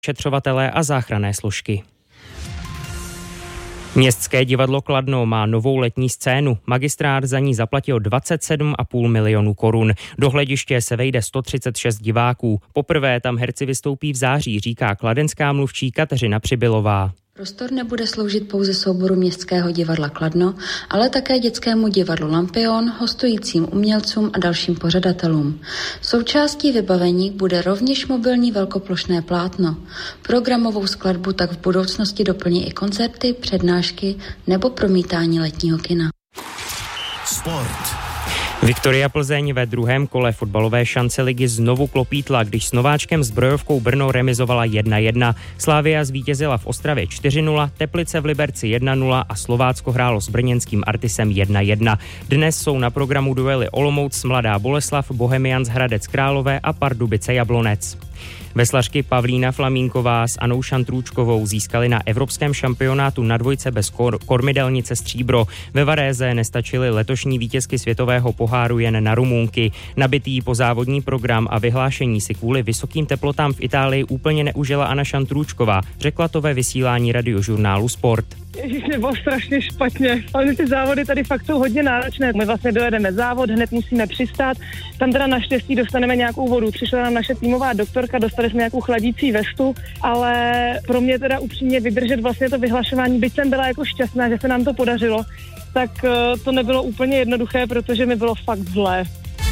šetřovatelé a záchranné složky. Městské divadlo Kladno má novou letní scénu. Magistrát za ní zaplatil 27,5 milionu korun. Do hlediště se vejde 136 diváků. Poprvé tam herci vystoupí v září, říká kladenská mluvčí Kateřina Přibylová. Prostor nebude sloužit pouze souboru Městského divadla Kladno, ale také dětskému divadlu Lampion, hostujícím umělcům a dalším pořadatelům. Součástí vybavení bude rovněž mobilní velkoplošné plátno. Programovou skladbu tak v budoucnosti doplní i koncerty, přednášky nebo promítání letního kina. Sport. Viktoria Plzeň ve druhém kole fotbalové šance ligy znovu klopítla, když s nováčkem Zbrojovkou Brno remizovala 1-1. Slavia zvítězila v Ostravě 4-0, Teplice v Liberci 1-0 a Slovácko hrálo s brněnským Artisem 1-1. Dnes jsou na programu duely Olomouc Mladá Boleslav, Bohemians Hradec Králové a Pardubice Jablonec. Veslařky Pavlína Flamínková s Anou Šantrůčkovou získali na evropském šampionátu na dvojce bez kormidelnice stříbro. Ve Varéze nestačily letošní vítězky světového poháru jen na Rumunky. Nabitý pozávodní program a vyhlášení si kvůli vysokým teplotám v Itálii úplně neužila Ana Šantrůčková, řekla to ve vysílání radiožurnálu Sport. Ježíš, bylo strašně špatně, ale ty závody tady fakt jsou hodně náročné. My vlastně dojedeme závod, hned musíme přistát, tam teda naštěstí dostaneme nějakou vodu. Přišla nám naše týmová doktorka, dostali jsme nějakou chladící vestu, ale pro mě teda upřímně vydržet vlastně to vyhlašování, byť jsem byla jako šťastná, že se nám to podařilo, tak to nebylo úplně jednoduché, protože mi bylo fakt zlé.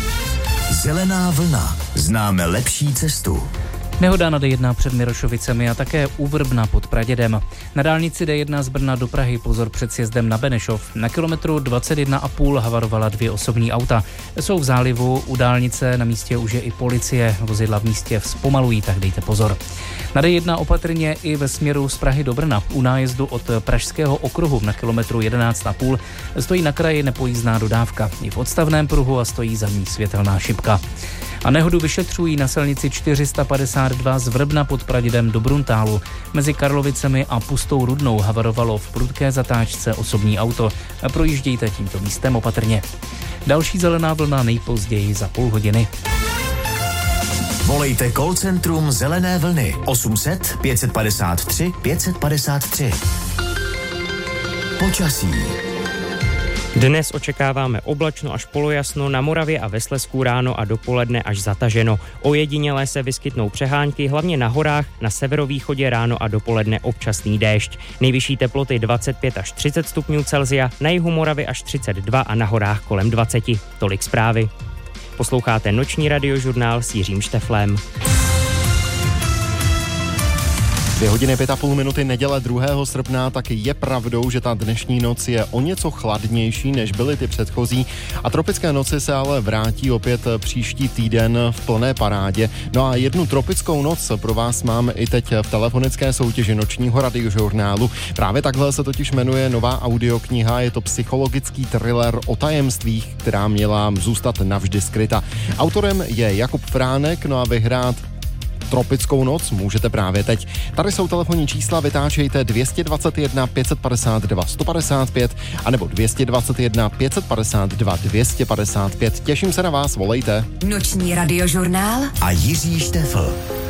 Zelená vlna. Známe lepší cestu. Nehoda na D1 před Mirošovicemi a také u Vrbna pod Pradědem. Na dálnici D1 z Brna do Prahy pozor před sjezdem na Benešov. Na kilometru 21,5 havarovala 2 osobní auta. Jsou v zálivu, u dálnice na místě už je i policie. Vozidla v místě zpomalují, tak dejte pozor. Na D1 opatrně i ve směru z Prahy do Brna. U nájezdu od Pražského okruhu na kilometru 11,5 stojí na kraji nepojízdná dodávka. I v odstavném pruhu a stojí za ní světelná šipka. A nehodu vyšetřují na silnici 452 z Vrbna pod Pradědem do Bruntálu. Mezi Karlovicemi a Pustou Rudnou havarovalo v prudké zatáčce osobní auto. Projíždějte tímto místem opatrně. Další zelená vlna nejpozději za půl hodiny. Volejte call centrum Zelené vlny 800 553 553. Počasí. Dnes očekáváme oblačno až polojasno, na Moravě a ve Slezsku ráno a dopoledne až zataženo. Ojedinělé se vyskytnou přehánky, hlavně na horách, na severovýchodě ráno a dopoledne občasný déšť. Nejvyšší teploty 25 až 30 stupňů Celsia, na jihu Moravy až 32 a na horách kolem 20. Tolik zprávy. Posloucháte noční radiožurnál s Jiřím Šteflem. 2 hodiny 5,5 minuty neděle 2. srpna, tak je pravdou, že ta dnešní noc je o něco chladnější, než byly ty předchozí a tropické noci se ale vrátí opět příští týden v plné parádě. No a jednu tropickou noc pro vás mám i teď v telefonické soutěži nočního radiožurnálu. Právě takhle se totiž jmenuje nová audiokniha, je to psychologický thriller o tajemstvích, která měla zůstat navždy skryta. Autorem je Jakub Fránek, no a vyhrát tropickou noc můžete právě teď. Tady jsou telefonní čísla, vytáčejte 221 552 155 anebo 221 552 255. Těším se na vás, volejte. Noční radiožurnál a Jiří Štefl.